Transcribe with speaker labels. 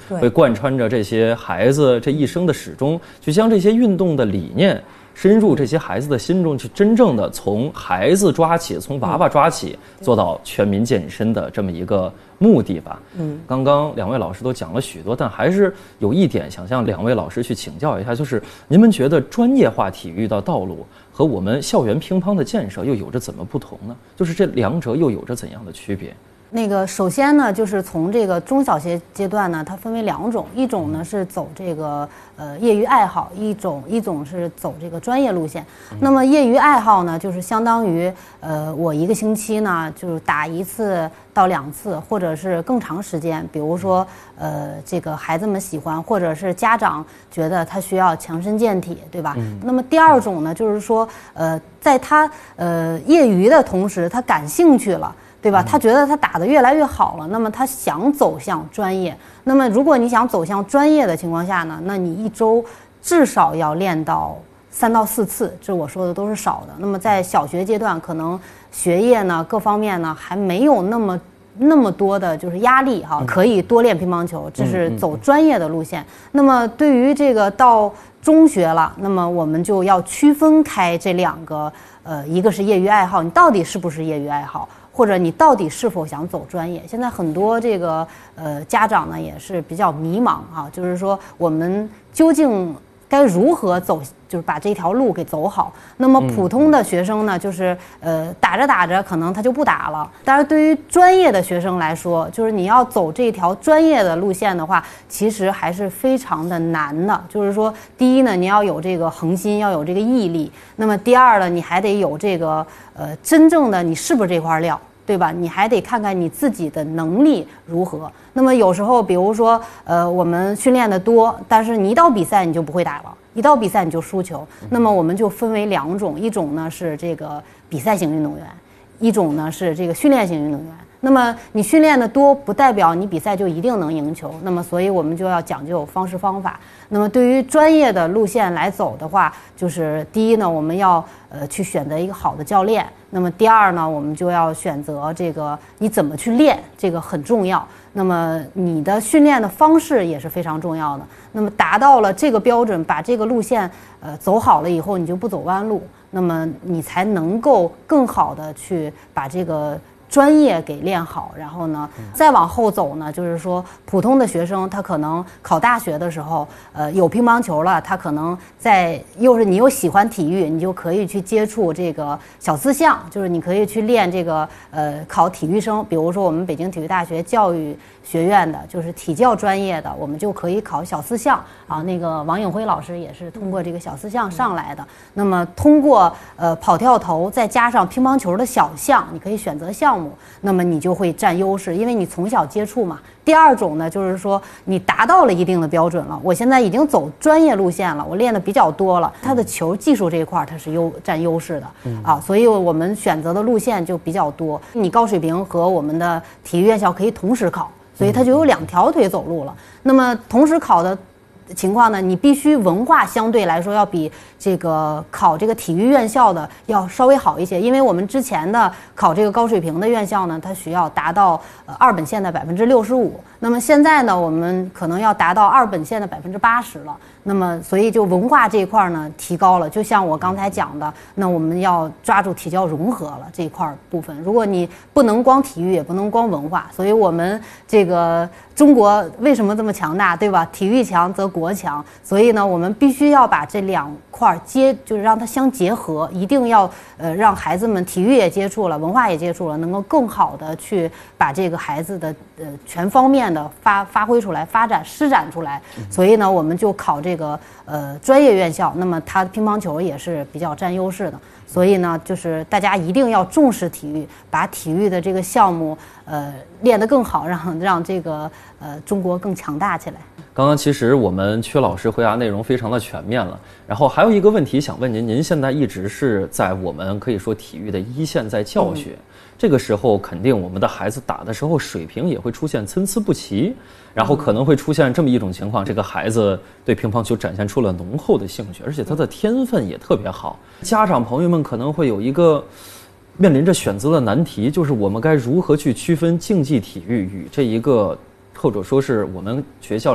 Speaker 1: 会贯穿着这些孩子这一生的始终，去将这些运动的理念深入这些孩子的心中，去真正的从孩子抓起，从娃娃抓起，做到全民健身的这么一个目的吧。刚刚两位老师都讲了许多，但还是有一点想向两位老师去请教一下，就是您们觉得专业化体育的道路和我们校园乒乓的建设又有着怎么不同呢？就是这两者又有着怎样的区别？
Speaker 2: 首先呢，就是从这个中小学阶段呢，它分为两种，一种呢是走这个业余爱好，一种是走这个专业路线。那么业余爱好呢，就是相当于我一个星期呢就是打1次到2次，或者是更长时间。比如说这个孩子们喜欢，或者是家长觉得他需要强身健体，对吧？那么第二种呢，就是说在他业余的同时，他感兴趣了。对吧？他觉得他打得越来越好了，那么他想走向专业。那么如果你想走向专业的情况下呢，那你一周至少要练到3到4次，这我说的都是少的。那么在小学阶段，可能学业呢各方面呢还没有那么多的就是压力哈，可以多练乒乓球，这是走专业的路线。那么对于这个到中学了，那么我们就要区分开这两个，一个是业余爱好，你到底是不是业余爱好？或者你到底是否想走专业？现在很多这个家长呢也是比较迷茫啊，就是说我们究竟该如何走，就是把这条路给走好。那么普通的学生呢，就是打着打着可能他就不打了。但是对于专业的学生来说，就是你要走这条专业的路线的话，其实还是非常的难的。就是说，第一呢，你要有这个恒心，要有这个毅力。那么第二呢，你还得有这个真正的你是不是这块料。对吧？你还得看看你自己的能力如何。那么有时候，比如说，我们训练的多，但是你一到比赛你就不会打了，一到比赛你就输球。那么我们就分为两种，一种呢是这个比赛型运动员，一种呢是这个训练型运动员。那么你训练的多，不代表你比赛就一定能赢球。那么所以我们就要讲究方式方法。那么对于专业的路线来走的话，就是第一呢，我们要去选择一个好的教练。那么第二呢，我们就要选择这个你怎么去练，这个很重要。那么你的训练的方式也是非常重要的。那么达到了这个标准，把这个路线走好了以后，你就不走弯路，那么你才能够更好的去把这个专业给练好。然后呢再往后走呢，就是说普通的学生他可能考大学的时候有乒乓球了，他可能你又喜欢体育，你就可以去接触这个小4项，就是你可以去练这个考体育生。比如说我们北京体育大学教育学院的就是体教专业的，我们就可以考小4项啊。那个王颖辉老师也是通过这个小4项上来的。那么通过跑跳投再加上乒乓球的小项，你可以选择项目，那么你就会占优势，因为你从小接触嘛。第二种呢，就是说你达到了一定的标准了，我现在已经走专业路线了，我练的比较多了，他的球技术这一块它是占优势的啊，所以我们选择的路线就比较多。你高水平和我们的体育院校可以同时考，所以它就有2条腿走路了。那么同时考的情况呢，你必须文化相对来说要比这个考这个体育院校的要稍微好一些，因为我们之前的考这个高水平的院校呢，它需要达到2本线的65%，那么现在呢，我们可能要达到2本线的80%了。那么所以就文化这一块呢提高了，就像我刚才讲的，那我们要抓住体教融合了这一块部分。如果你不能光体育，也不能光文化，所以我们这个中国为什么这么强大，对吧？体育强则国强，所以呢，我们必须要把这2块就是让它相结合，一定要让孩子们体育也接触了，文化也接触了，能够更好的去把这个孩子的全方面的发挥出来，施展出来。所以呢，我们就考这个专业院校，那么它乒乓球也是比较占优势的。所以呢，就是大家一定要重视体育，把体育的这个项目练得更好，让这个中国更强大起来。
Speaker 1: 刚刚其实我们曲老师回答内容非常的全面了，然后还有一个问题想问您，您现在一直是在我们可以说体育的一线在教学，这个时候肯定我们的孩子打的时候水平也会出现参差不齐，然后可能会出现这么一种情况，这个孩子对乒乓球展现出了浓厚的兴趣，而且他的天分也特别好，家长朋友们可能会有一个面临着选择的难题，就是我们该如何去区分竞技体育与这一个或者说是我们学校